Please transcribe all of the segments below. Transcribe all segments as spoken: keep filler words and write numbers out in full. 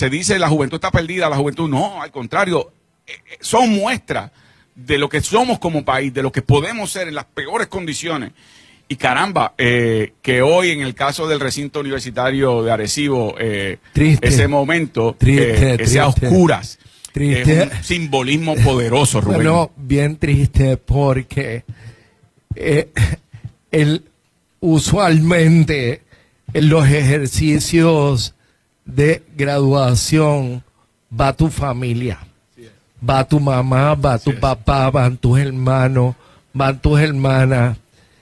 se dice la juventud está perdida, la juventud no, al contrario, eh, son muestras de lo que somos como país, de lo que podemos ser en las peores condiciones. Y caramba, eh, que hoy en el caso del recinto universitario de Arecibo, eh, triste, ese momento, triste, eh, que sea triste, oscuras, triste. Es un simbolismo poderoso, Rubén. Bueno, bien triste porque eh, el, usualmente en los ejercicios de graduación va tu familia, va tu mamá, va tu papá, van tus hermanos, van tus hermanas.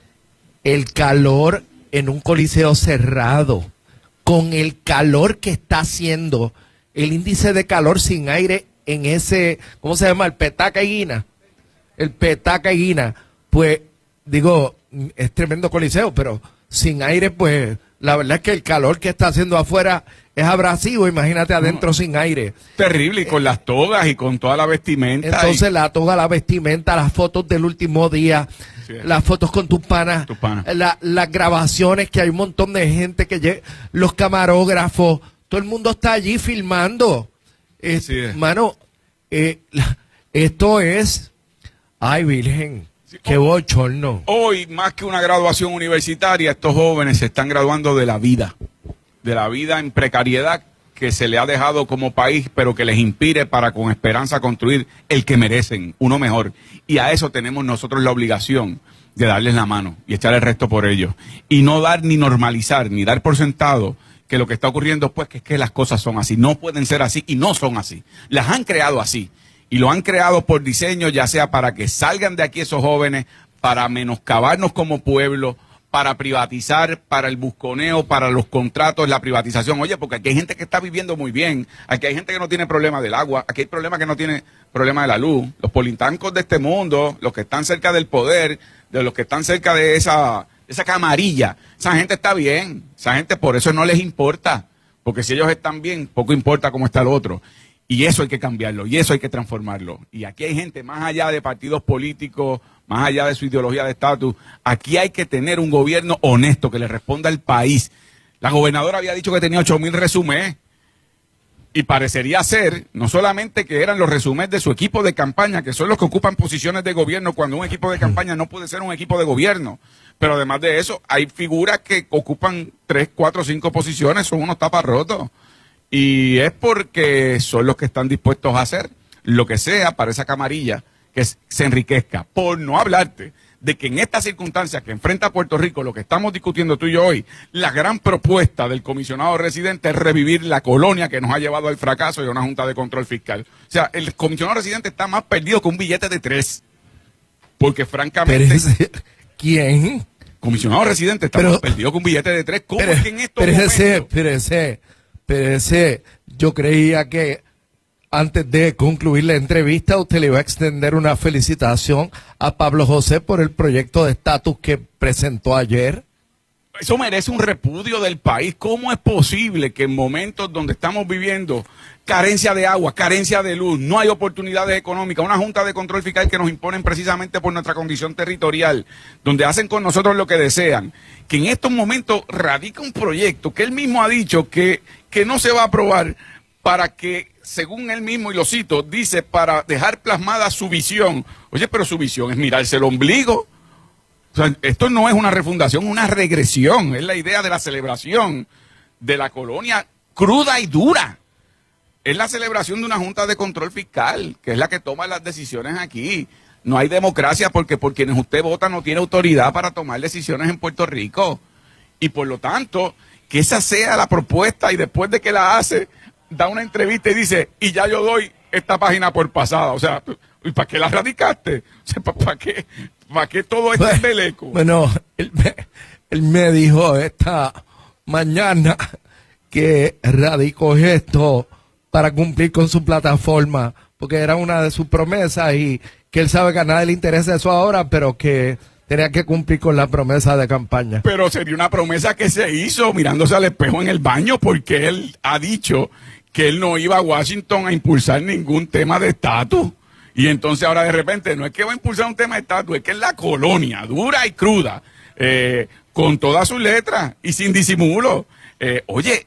El calor en un coliseo cerrado, con el calor que está haciendo, el índice de calor sin aire en ese, ¿cómo se llama? El petaca y guina. El petaca y guina. Pues, digo, es tremendo coliseo, pero sin aire, pues, la verdad es que el calor que está haciendo afuera es abrasivo, imagínate adentro no, sin aire. Terrible, y con las togas y con toda la vestimenta. Entonces y... la toga, la vestimenta, las fotos del último día, sí, las fotos con tus panas, tu pana. la, las grabaciones, que hay un montón de gente que llega, los camarógrafos, todo el mundo está allí filmando. Es, sí, es. Mano, eh, esto es, ay virgen, sí, qué bochorno. Hoy, más que una graduación universitaria, estos jóvenes se están graduando de la vida. de la vida en precariedad que se le ha dejado como país, pero que les inspire para con esperanza construir el que merecen, uno mejor. Y a eso tenemos nosotros la obligación de darles la mano y echar el resto por ellos. Y no dar ni normalizar, ni dar por sentado que lo que está ocurriendo, pues, que es que las cosas son así. No pueden ser así y no son así. Las han creado así. Y lo han creado por diseño, ya sea para que salgan de aquí esos jóvenes, para menoscabarnos como pueblo, para privatizar, para el busconeo, para los contratos, la privatización. Oye, porque aquí hay gente que está viviendo muy bien, aquí hay gente que no tiene problema del agua, aquí hay problemas que no tiene problema de la luz. Los polintancos de este mundo, los que están cerca del poder, de los que están cerca de esa, esa camarilla, esa gente está bien, esa gente por eso no les importa, porque si ellos están bien, poco importa cómo está el otro. Y eso hay que cambiarlo, y eso hay que transformarlo. Y aquí hay gente, más allá de partidos políticos, más allá de su ideología de estatus, aquí hay que tener un gobierno honesto que le responda al país. La gobernadora había dicho que tenía ocho mil resúmenes, y parecería ser, no solamente que eran los resúmenes de su equipo de campaña, que son los que ocupan posiciones de gobierno, cuando un equipo de campaña no puede ser un equipo de gobierno. Pero además de eso, hay figuras que ocupan tres, cuatro, cinco posiciones, son unos taparrotos. Y es porque son los que están dispuestos a hacer lo que sea para esa camarilla que se enriquezca. Por no hablarte de que en estas circunstancias que enfrenta Puerto Rico, lo que estamos discutiendo tú y yo hoy, la gran propuesta del comisionado residente es revivir la colonia que nos ha llevado al fracaso y a una junta de control fiscal. O sea, el comisionado residente está más perdido que un billete de tres. Porque francamente... Pero ese, ¿quién? Comisionado residente está pero, más perdido que un billete de tres. ¿Cómo pero, es que en estos pero momentos... Ese, pero ese... Pero ese, yo creía que antes de concluir la entrevista usted le iba a extender una felicitación a Pablo José por el proyecto de estatus que presentó ayer. Eso merece un repudio del país. ¿Cómo es posible que en momentos donde estamos viviendo carencia de agua, carencia de luz, no hay oportunidades económicas, una junta de control fiscal que nos imponen precisamente por nuestra condición territorial, donde hacen con nosotros lo que desean, que en estos momentos radica un proyecto que él mismo ha dicho que, que no se va a aprobar para que, según él mismo, y lo cito, dice, para dejar plasmada su visión? Oye, pero su visión es mirarse el ombligo. O sea, esto no es una refundación, una regresión. Es la idea de la celebración de la colonia cruda y dura. Es la celebración de una junta de control fiscal, que es la que toma las decisiones aquí. No hay democracia porque por quienes usted vota no tiene autoridad para tomar decisiones en Puerto Rico. Y por lo tanto, que esa sea la propuesta, y después de que la hace, da una entrevista y dice, y ya yo doy esta página por pasada. O sea, ¿y para qué la radicaste? O sea, ¿para, para qué? ¿Para qué todo este bueno, beleco? Bueno, él me, él me dijo esta mañana que radicó esto para cumplir con su plataforma, porque era una de sus promesas y que él sabe que a nadie le interesa eso ahora, pero que tenía que cumplir con la promesa de campaña. Pero sería una promesa que se hizo mirándose al espejo en el baño, porque él ha dicho que él no iba a Washington a impulsar ningún tema de estatus. Y entonces ahora de repente no es que va a impulsar un tema de estatus, es que es la colonia, dura y cruda, eh, con todas sus letras y sin disimulo. Eh, oye,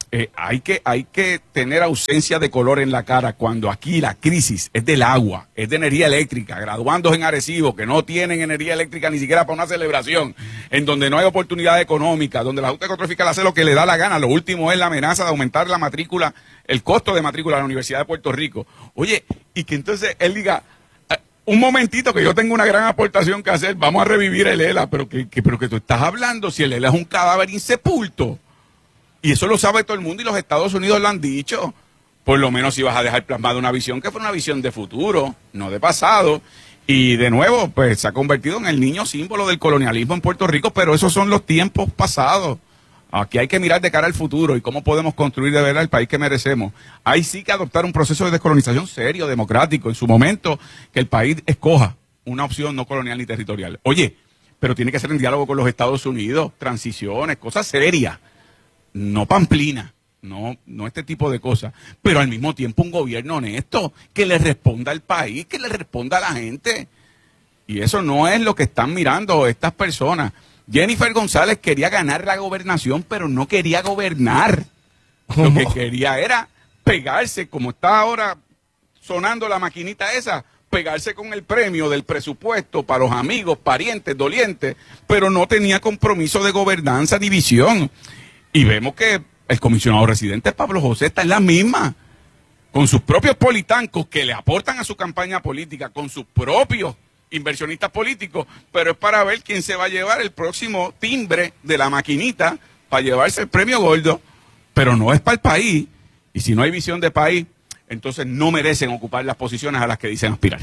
eh, hay que, hay que tener ausencia de color en la cara cuando aquí la crisis es del agua, es de energía eléctrica, graduandos en Arecibo que no tienen energía eléctrica ni siquiera para una celebración, en donde no hay oportunidad económica, donde la Junta de Control Fiscal hace lo que le da la gana. Lo último es la amenaza de aumentar la matrícula, el costo de matrícula de la Universidad de Puerto Rico. Oye, y que entonces él diga, un momentito que yo tengo una gran aportación que hacer, vamos a revivir el E L A, pero que, que, pero que tú estás hablando si el E L A es un cadáver insepulto. Y eso lo sabe todo el mundo y los Estados Unidos lo han dicho. Por lo menos si vas a dejar plasmada una visión que fue una visión de futuro, no de pasado. Y de nuevo, pues se ha convertido en el niño símbolo del colonialismo en Puerto Rico, pero esos son los tiempos pasados. Aquí hay que mirar de cara al futuro y cómo podemos construir de verdad el país que merecemos. Hay sí que adoptar un proceso de descolonización serio, democrático, en su momento, que el país escoja una opción no colonial ni territorial. Oye, pero tiene que ser en diálogo con los Estados Unidos, transiciones, cosas serias. No pamplina, no, no este tipo de cosas, pero al mismo tiempo un gobierno honesto que le responda al país, que le responda a la gente. Y eso no es lo que están mirando estas personas. Jennifer González quería ganar la gobernación, pero no quería gobernar. ¿Cómo? Lo que quería era pegarse, como está ahora sonando la maquinita esa, pegarse con el premio del presupuesto para los amigos, parientes, dolientes, pero no tenía compromiso de gobernanza ni visión. Y vemos que el comisionado residente Pablo José está en la misma, con sus propios politancos que le aportan a su campaña política, con sus propios inversionistas políticos, pero es para ver quién se va a llevar el próximo timbre de la maquinita para llevarse el premio gordo, pero no es para el país. Y si no hay visión de país, entonces no merecen ocupar las posiciones a las que dicen aspirar.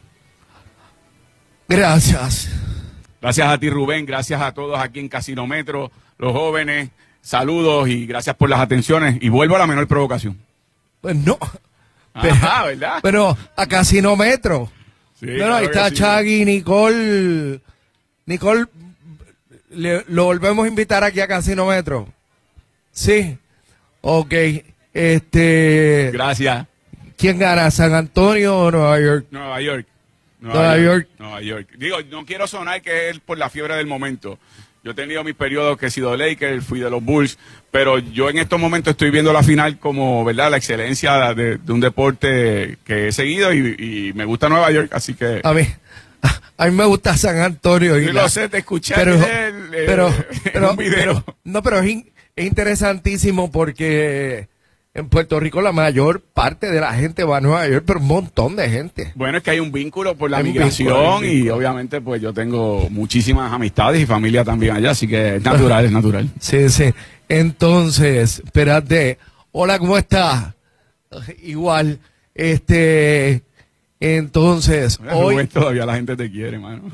Gracias. Gracias a ti, Rubén, gracias a todos aquí en Casino Metro, los jóvenes. Saludos y gracias por las atenciones. Y vuelvo a la menor provocación. Pues no. Pero, Ajá, ¿verdad? Pero a Casino Metro. Sí, bueno, claro ahí está sí. Chagui, Nicole. Nicole, le, lo volvemos a invitar aquí a Casino Metro. Sí. Ok. Este. Gracias. ¿Quién gana? ¿San Antonio o Nueva York? Nueva York. Nueva, Nueva York. York. Nueva York. Digo, no quiero sonar que es por la fiebre del momento. Yo he tenido mis periodos que he sido Lakers, fui de los Bulls, pero yo en estos momentos estoy viendo la final como, ¿verdad?, la excelencia de, de un deporte que he seguido y, y me gusta Nueva York, así que... A mí, a mí me gusta San Antonio. Y yo la, lo sé, te escuché pero, el, el, pero, en pero, un video. Pero, no, pero es, in, es interesantísimo porque... En Puerto Rico la mayor parte de la gente va a Nueva York, pero un montón de gente. Bueno, es que hay un vínculo por la hay migración vínculo, y obviamente pues yo tengo muchísimas amistades y familia también allá, así que es natural, es natural. Sí, sí. Entonces, espérate. Hola, ¿cómo estás? Igual, este, entonces, Mira, hoy... Rubén, todavía la gente te quiere, mano.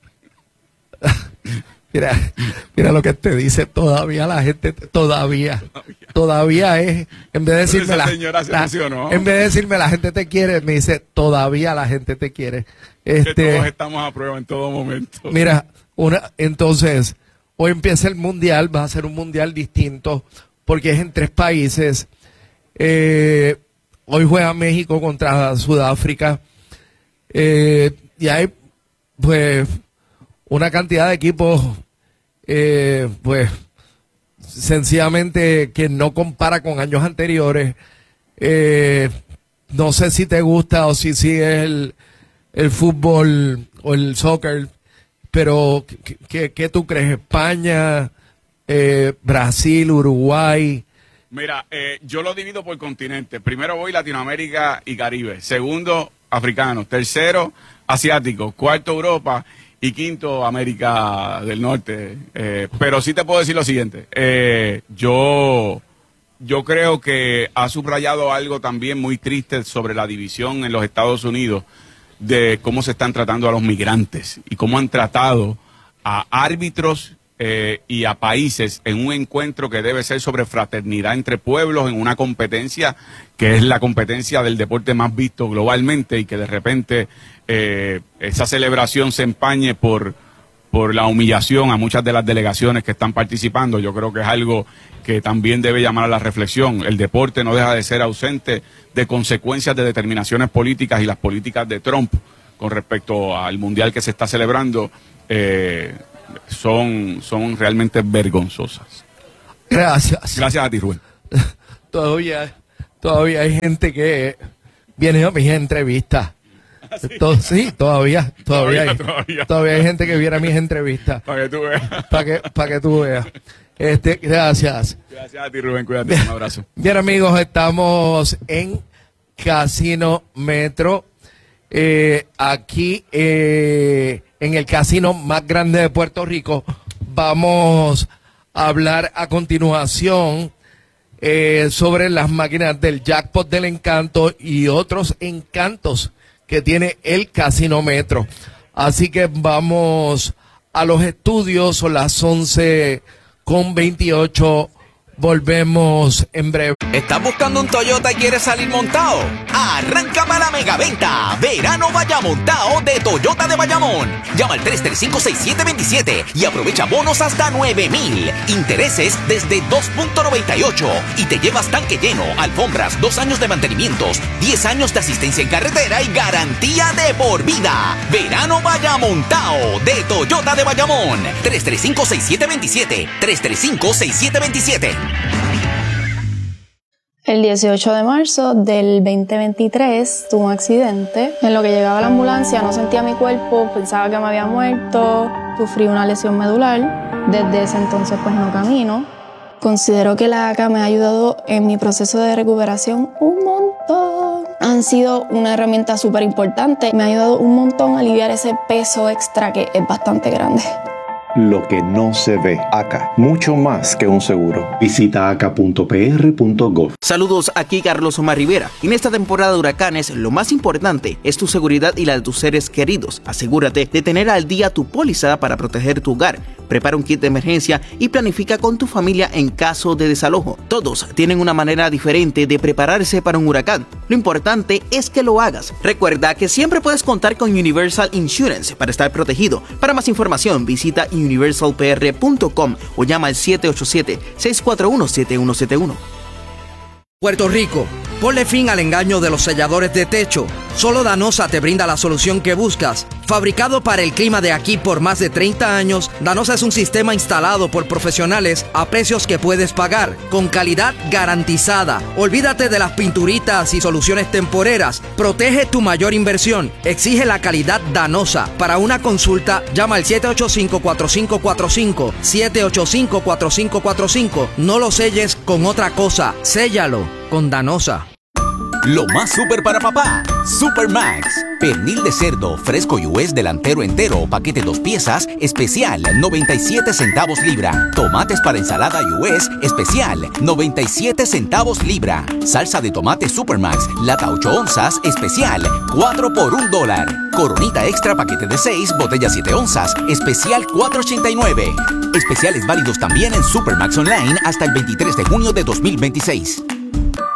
Mira, mira lo que te dice, todavía la gente, todavía, todavía, todavía es, en vez de decirme la, señora se la emocionó. en vez de decirme la gente te quiere, me dice, todavía la gente te quiere. Este, que todos estamos a prueba en todo momento. Mira, una, entonces, hoy empieza el mundial, va a ser un mundial distinto, porque es en tres países. Eh, hoy juega México contra Sudáfrica, eh, y hay, pues, una cantidad de equipos, eh, pues, sencillamente que no compara con años anteriores. Eh, no sé si te gusta o si sigues el, el fútbol o el soccer, pero ¿qué, qué, qué tú crees? España, eh, Brasil, Uruguay. Mira, eh, yo lo divido por continente. Primero voy Latinoamérica y Caribe. Segundo, africano. Tercero, asiático. Cuarto, Europa. Y quinto, América del Norte. Eh, pero sí te puedo decir lo siguiente. Eh, yo, yo creo que ha subrayado algo también muy triste sobre la división en los Estados Unidos de cómo se están tratando a los migrantes y cómo han tratado a árbitros eh, y a países en un encuentro que debe ser sobre fraternidad entre pueblos, en una competencia que es la competencia del deporte más visto globalmente y que de repente eh, esa celebración se empañe por, por la humillación a muchas de las delegaciones que están participando. Yo creo que es algo que también debe llamar a la reflexión. El deporte no deja de ser ausente de consecuencias de determinaciones políticas y las políticas de Trump con respecto al mundial que se está celebrando eh, son, son realmente vergonzosas. Gracias. Gracias a ti, Rubén. todavía, todavía hay gente que viene a mis entrevistas. ¿Ah, sí? Todo, sí, todavía, todavía, todavía, hay, todavía. todavía hay gente que viene a mis entrevistas. Para que tú veas. Para que, para que tú veas. Este, gracias. Gracias a ti, Rubén. Cuídate. Un abrazo. Bien, amigos, estamos en Casino Metro. Eh, aquí eh, en el casino más grande de Puerto Rico. Vamos a hablar a continuación eh, sobre las máquinas del jackpot del encanto y otros encantos que tiene el Casino Metro. Así que vamos a los estudios. Son las once con veintiocho. Volvemos en breve. ¿Estás buscando un Toyota y quieres salir montado? Arranca para la megaventa. Verano vaya montado de Toyota de Bayamón. Llama al tres tres cinco, seis siete dos siete y aprovecha bonos hasta nueve mil. Intereses desde dos punto noventa y ocho. Y te llevas tanque lleno, alfombras, dos años de mantenimientos, diez años de asistencia en carretera y garantía de por vida. Verano vaya montado de Toyota de Bayamón. tres tres cinco, seis siete dos siete. tres tres cinco, seis siete dos siete. El dieciocho de marzo del veinte veintitrés tuve un accidente. En lo que llegaba la ambulancia no sentía mi cuerpo, pensaba que me había muerto, sufrí una lesión medular. Desde ese entonces pues no camino. Considero que la A C A me ha ayudado en mi proceso de recuperación un montón. Han sido una herramienta súper importante. Me ha ayudado un montón a aliviar ese peso extra que es bastante grande. Lo que no se ve. A C A, mucho más que un seguro. Visita a c a punto p r punto gov. Saludos, aquí Carlos Omar Rivera. En esta temporada de huracanes, lo más importante es tu seguridad y la de tus seres queridos. Asegúrate de tener al día tu póliza para proteger tu hogar. Prepara un kit de emergencia y planifica con tu familia en caso de desalojo. Todos tienen una manera diferente de prepararse para un huracán. Lo importante es que lo hagas. Recuerda que siempre puedes contar con Universal Insurance para estar protegido. Para más información, visita universal p r punto com o llama al siete ocho siete, seis cuatro uno, siete uno siete uno. Puerto Rico, ponle fin al engaño de los selladores de techo. Solo Danosa te brinda la solución que buscas. Fabricado para el clima de aquí por más de treinta años, Danosa es un sistema instalado por profesionales a precios que puedes pagar, con calidad garantizada. Olvídate de las pinturitas y soluciones temporeras. Protege tu mayor inversión. Exige la calidad Danosa. Para una consulta, llama al siete ocho cinco, cuatro cinco cuatro cinco, siete ocho cinco, cuatro cinco cuatro cinco. No lo selles con otra cosa. Séllalo con Danosa. Lo más súper para papá, Supermax. Pernil de cerdo fresco U S delantero entero, paquete dos piezas, especial, noventa y siete centavos libra. Tomates para ensalada U S, especial, noventa y siete centavos libra. Salsa de tomate Supermax, lata ocho onzas, especial, cuatro por un dólar. Coronita extra, paquete de seis, botella siete onzas, especial cuatro ochenta y nueve. Especiales válidos también en Supermax Online hasta el veintitrés de junio de dos mil veintiséis.